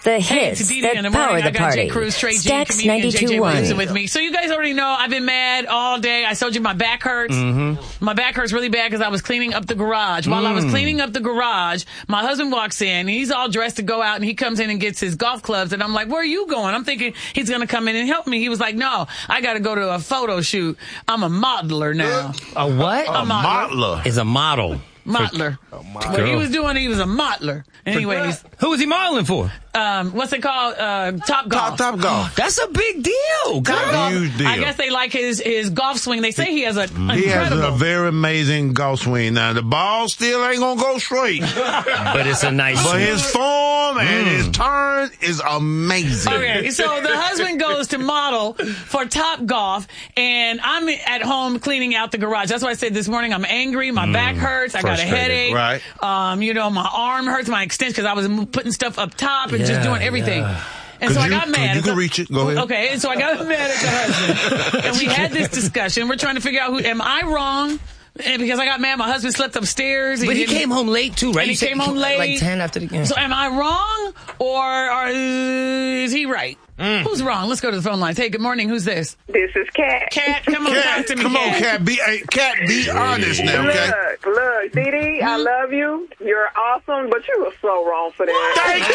The hits that power the I got party. J. Cruz, Trey G, Stax comedian JJ 92.1. Williamson with me. So you guys already know I've been mad all day. I told you my back hurts. Mm-hmm. My back hurts really bad because I was cleaning up the garage. While I was cleaning up the garage, my husband walks in. He's all dressed to go out, and he comes in and gets his golf clubs. And I'm like, where are you going? I'm thinking he's going to come in and help me. He was like, no, I got to go to a photo shoot. I'm a modeler now. A what? A modeler. Is a model. Modeler. What he was doing, he was a modeler. Anyways. Who was he modeling for? What's it called? Top Golf. Top Golf. That's a big deal. Top Golf. Huge deal. I guess they like his golf swing. They say he has a He has a very amazing golf swing. Now, the ball still ain't going to go straight. But it's a nice But swing. his form and his turn is amazing. Okay, so the husband goes to model for Top Golf, and I'm at home cleaning out the garage. That's why I said this morning I'm angry. My back hurts. I got a Frustrated, headache. right. My arm hurts, my extension, because I was putting stuff up top and just doing everything. Yeah. And so I got mad. You can reach it. Go ahead. Okay, and so I got mad at the husband. And we had this discussion. We're trying to figure out am I wrong? And because I got mad, my husband slept upstairs. But he came home late, too, right? And he came home late. Like 10 after the game. So am I wrong, or is he right? Who's wrong? Let's go to the phone lines. Hey, good morning. Who's this? This is Kat. Kat, come on, talk to me, Come on, Kat. Kat. Be honest now, okay? Look, Dee, I love you. You're awesome, but you were so wrong for that. Thank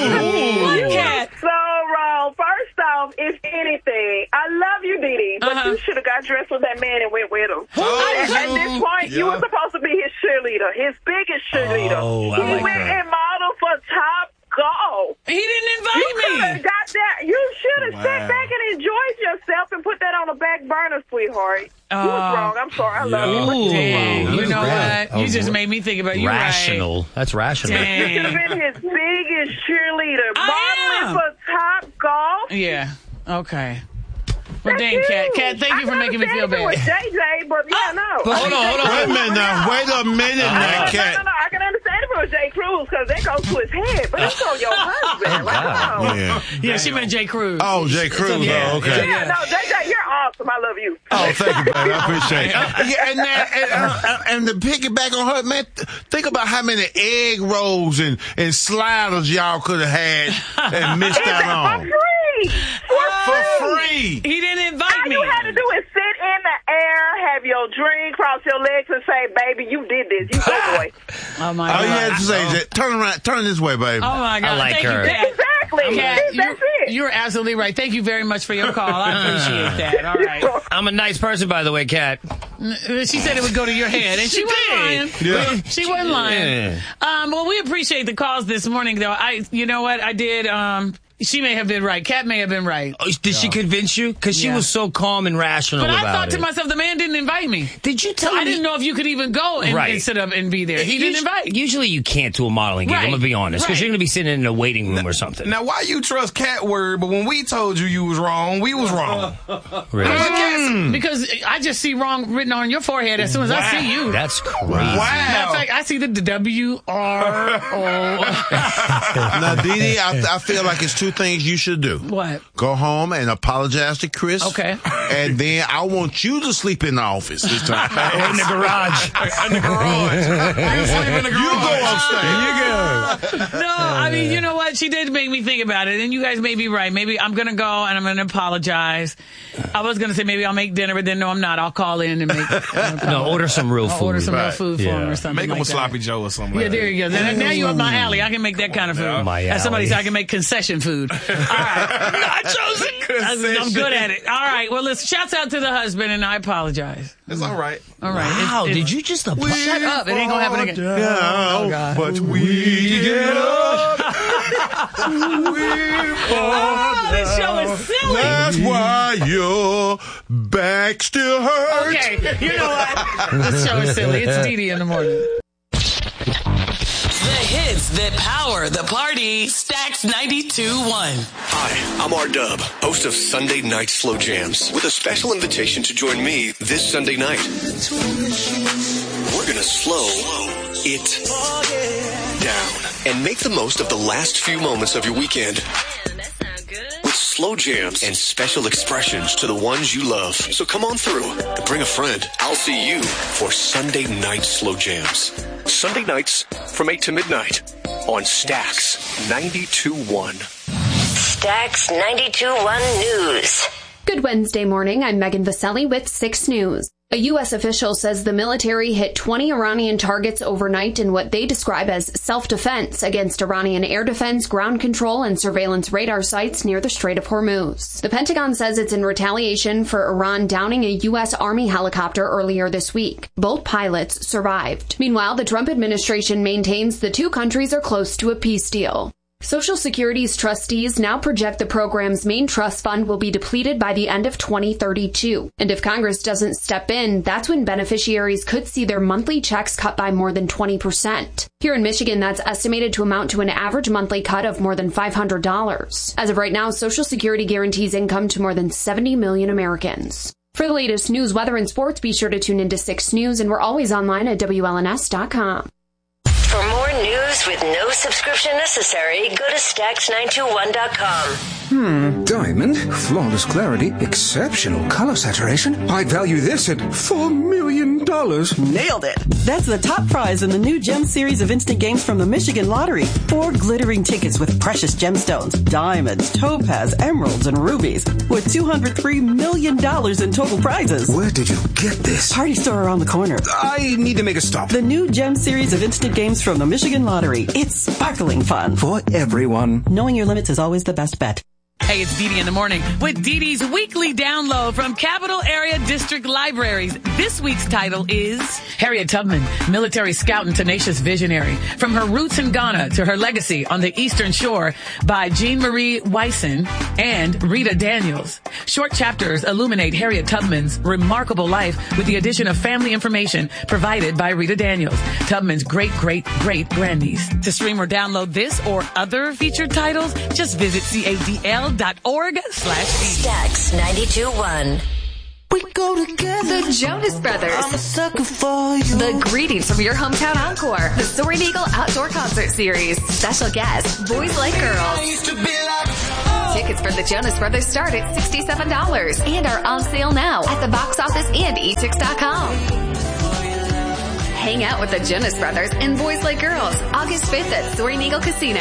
you. You Kat. were so wrong. First off, if anything, I love you, Dee, but you should have got dressed with that man and went with him. At this point, you were supposed to be his cheerleader, his biggest cheerleader. Oh, I he like went that. and modeled for Top Golf. He didn't You invite could have me. got that. You should have sat back and enjoyed yourself and put that on the back burner, sweetheart. You was wrong. I'm sorry. I love you. But you Dang, you know that. what? You just made me think about you. Rational. Right. That's rational. Dang. You should have been his biggest cheerleader. I am. Modeling for Top Golf. Yeah. Okay. Well, dang, Kat, thank you for making me feel It was bad. JJ, but yeah, no. But hold on. Wait a minute now. Wait a minute now, No, Kat. I can understand if it was J. Cruz because that goes to his head, but it's on your husband. Like, come on. Yeah. Yeah, she meant Jay Cruz. Oh, J. Cruz. Yeah. Oh, okay. Yeah, no, JJ, you're awesome. I love you. Oh, thank you, baby. I appreciate it. Yeah, and to piggyback on her, man, think about how many egg rolls and sliders y'all could have had and missed Is out that on. for free? For free. He didn't invite All me. you had to do is sit in the air, have your drink, cross your legs, and say, baby, you did this. You go, boy. Oh, my All God. you had to say is that, turn around, turn this way, baby. Oh, my God. I like Thank her. you, Kat. Exactly. Kat, That's it. you're absolutely right. Thank you very much for your call. I appreciate that. All right. I'm a nice person, by the way, Kat. She said it would go to your head, and she wasn't lying. Yeah. She wasn't lying. Yeah. Well, we appreciate the calls this morning, though. You know what? I did. She may have been right. Kat may have been right. Oh, did she convince you? Because she Yeah. was so calm and rational But about it. I thought to myself, the man didn't invite me. Did you tell So me? I didn't know if you could even go and sit up and be there. He didn't invite. Usually you can't do a modeling gig. Right. I'm going to be honest. Because Right. you're going to be sitting in a waiting room or something. Now, why you trust Cat word, but when we told you was wrong, we was wrong. Really? Because I just see wrong written on your forehead as soon as I see you. That's crazy. Matter of fact, I see the W-R-O. Now, Dee, I feel like it's two things you should do. What? Go home and apologize to Chris. Okay. And then I want you to sleep in the office this time. Or in the garage. In the garage. You sleep in the garage. You go upstairs. No, I mean, you know what? She did make me think about it, and you guys may be right. Maybe I'm going to go and I'm going to apologize. I was going to say maybe I'll make dinner, but then no, I'm not. I'll call in and make... No, order some real I'll food. order some real Right. food for him or something Make him like a sloppy that. Joe or something. Yeah, like there you go. Now you're up my alley. I can make that kind of food. My As somebody alley. said, I can make concession food. All right. I'm good at it. All right. Well, listen, shouts out to the husband, and I apologize. It's all right. All right. Wow, did you just apologize? Shut up. It ain't going to happen again. Yeah, God. but we get up. Oh, this show is silly. That's why your back still hurts. Okay, you know what? This show is silly. It's Dee Dee in the morning. The hits that power the party. Stax 92.1. Hi, I'm R-Dub, host of Sunday Night Slow Jams, with a special invitation to join me this Sunday night. We're gonna slow it down and make the most of the last few moments of your weekend. With slow jams and special expressions to the ones you love. So come on through and bring a friend. I'll see you for Sunday Night Slow Jams. Sunday nights from 8 to midnight on Stax 92.1. Stax 92.1 News. Good Wednesday morning. I'm Megan Vaselli with 6 News. A U.S. official says the military hit 20 Iranian targets overnight in what they describe as self-defense against Iranian air defense, ground control, and surveillance radar sites near the Strait of Hormuz. The Pentagon says it's in retaliation for Iran downing a U.S. Army helicopter earlier this week. Both pilots survived. Meanwhile, the Trump administration maintains the two countries are close to a peace deal. Social Security's trustees now project the program's main trust fund will be depleted by the end of 2032. And if Congress doesn't step in, that's when beneficiaries could see their monthly checks cut by more than 20%. Here in Michigan, that's estimated to amount to an average monthly cut of more than $500. As of right now, Social Security guarantees income to more than 70 million Americans. For the latest news, weather, and sports, be sure to tune into 6 News, and we're always online at WLNS.com. For more news with no subscription necessary, go to Stax921.com. Diamond, flawless clarity, exceptional color saturation. I'd value this at $4 million. Nailed it. That's the top prize in the new Gem series of instant games from the Michigan Lottery. 4 glittering tickets with precious gemstones, diamonds, topaz, emeralds, and rubies, with $203 million in total prizes. Where did you get this? Party store around the corner. I need to make a stop. The new Gem series of instant games from the Michigan Lottery. It's sparkling fun. For everyone. Knowing your limits is always the best bet. Hey, it's Dee Dee in the morning with Dee Dee's weekly download from Capital Area District Libraries. This week's title is Harriet Tubman, military scout and tenacious visionary. From her roots in Ghana to her legacy on the Eastern Shore by Jean Marie Wyson and Rita Daniels. Short chapters illuminate Harriet Tubman's remarkable life with the addition of family information provided by Rita Daniels, Tubman's great-great-great-grandniece. To stream or download this or other featured titles, just visit cadl.org/Dee. Stax 92.1. We go together. The Jonas Brothers. I'm a sucker for you. The Greetings from Your Hometown Encore. The Soaring Eagle Outdoor Concert Series. Special guests, Boys Like Girls. Tickets for the Jonas Brothers start at $67 and are on sale now at the box office and etix.com. Hang out with the Jonas Brothers and Boys Like Girls August 5th at Soaring Eagle Casino.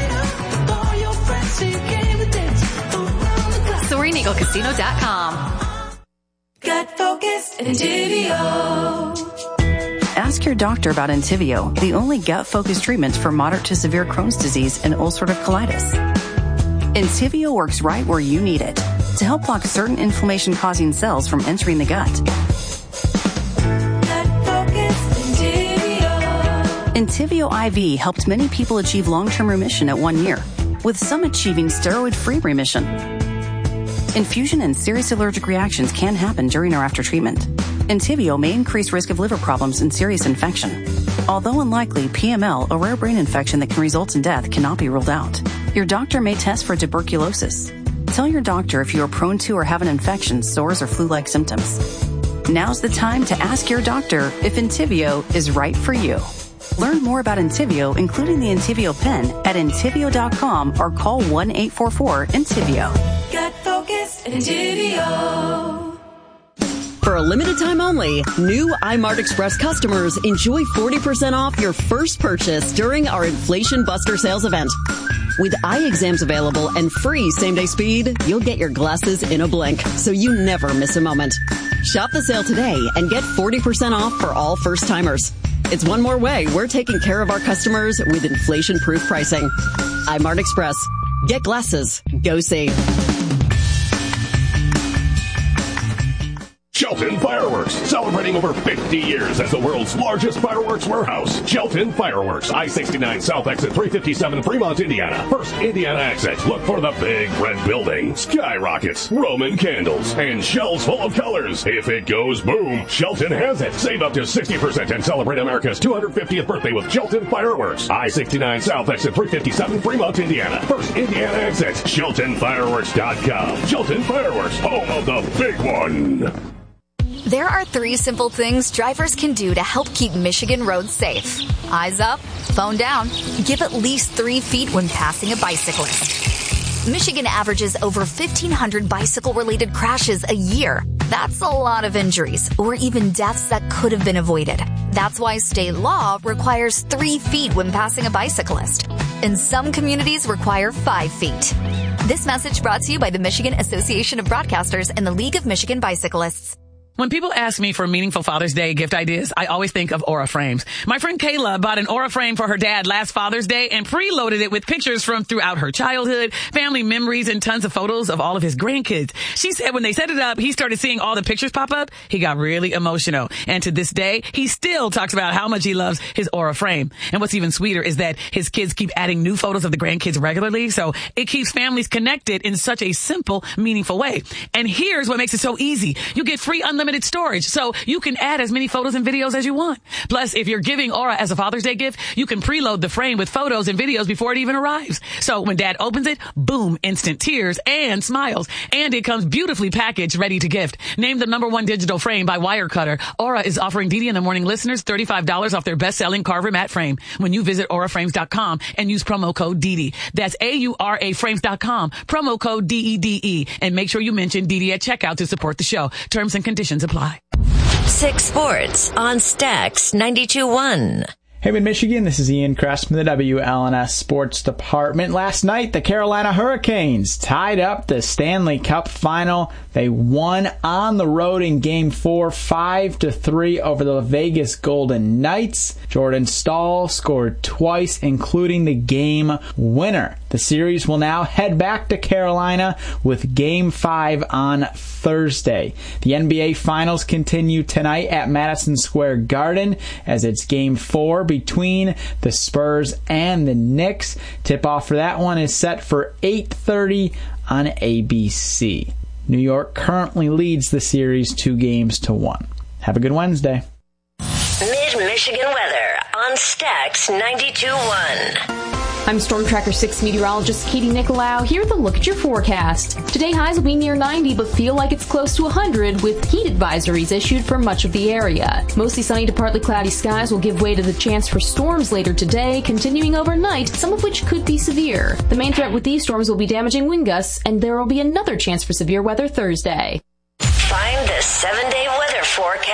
SoaringEagleCasino.com. Got focused and Entivio. Ask your doctor about Entivio, the only gut-focused treatment for moderate to severe Crohn's disease and ulcerative colitis. Entivio works right where you need it to help block certain inflammation-causing cells from entering the gut. Entivio IV helped many people achieve long-term remission at 1 year, with some achieving steroid-free remission. Infusion and serious allergic reactions can happen during or after treatment. Entivio may increase risk of liver problems and serious infection. Although unlikely, PML, a rare brain infection that can result in death, cannot be ruled out. Your doctor may test for tuberculosis. Tell your doctor if you are prone to or have an infection, sores, or flu-like symptoms. Now's the time to ask your doctor if Entivio is right for you. Learn more about Entivio, including the Entivio pen, at Entivio.com or call 1-844-ENTIVIO. Got focused and Entivio. For a limited time only, new iMart Express customers enjoy 40% off your first purchase during our Inflation Buster sales event. With eye exams available and free same-day speed, you'll get your glasses in a blink, so you never miss a moment. Shop the sale today and get 40% off for all first-timers. It's one more way we're taking care of our customers with inflation-proof pricing. iMart Express. Get glasses. Go see. Shelton Fireworks, celebrating over 50 years as the world's largest fireworks warehouse. Shelton Fireworks, I-69 South Exit 357, Fremont, Indiana. First Indiana exit. Look for the big red building, skyrockets, Roman candles, and shells full of colors. If it goes boom, Shelton has it. Save up to 60% and celebrate America's 250th birthday with Shelton Fireworks. I-69 South Exit 357, Fremont, Indiana. First Indiana exit. SheltonFireworks.com. Shelton Fireworks, home of the big one. There are 3 simple things drivers can do to help keep Michigan roads safe. Eyes up, phone down, give at least 3 feet when passing a bicyclist. Michigan averages over 1,500 bicycle-related crashes a year. That's a lot of injuries, or even deaths that could have been avoided. That's why state law requires 3 feet when passing a bicyclist. and some communities require 5 feet. This message brought to you by the Michigan Association of Broadcasters and the League of Michigan Bicyclists. When people ask me for meaningful Father's Day gift ideas, I always think of Aura frames. My friend Kayla bought an Aura frame for her dad last Father's Day and preloaded it with pictures from throughout her childhood, family memories, and tons of photos of all of his grandkids. She said when they set it up, he started seeing all the pictures pop up. He got really emotional. And to this day, he still talks about how much he loves his Aura frame. And what's even sweeter is that his kids keep adding new photos of the grandkids regularly. So it keeps families connected in such a simple, meaningful way. And here's what makes it so easy. You get free unlimited storage, so you can add as many photos and videos as you want. Plus, if you're giving Aura as a Father's Day gift, you can preload the frame with photos and videos before it even arrives. So when Dad opens it, boom, instant tears and smiles. And it comes beautifully packaged, ready to gift. Named the #1 digital frame by Wirecutter, Aura is offering DD in the Morning listeners $35 off their best-selling Carver matte frame when you visit auraframes.com and use promo code DD. That's AURAframes.com, promo code DEDE, and make sure you mention DD at checkout to support the show. Terms and conditions apply. 6 Sports on Stax 92.1. Hey, Mid-Michigan, this is Ian Kress from the WLNS Sports Department. Last night, the Carolina Hurricanes tied up the Stanley Cup final. They won on the road in Game 4, 5-3 over the Vegas Golden Knights. Jordan Staal scored twice, including the game winner. The series will now head back to Carolina with Game 5 on Thursday. The NBA Finals continue tonight at Madison Square Garden as it's Game 4 between the Spurs and the Knicks. Tip-off for that one is set for 8:30 on ABC. New York currently leads the series 2-1. Have a good Wednesday. Mid-Michigan weather on Stax 92.1. I'm Storm Tracker 6 meteorologist Katie Nicolau. Here with a look at your forecast. Today highs will be near 90 but feel like it's close to 100 with heat advisories issued for much of the area. Mostly sunny to partly cloudy skies will give way to the chance for storms later today, continuing overnight, some of which could be severe. The main threat with these storms will be damaging wind gusts, and there will be another chance for severe weather Thursday. Find the 7-day weather forecast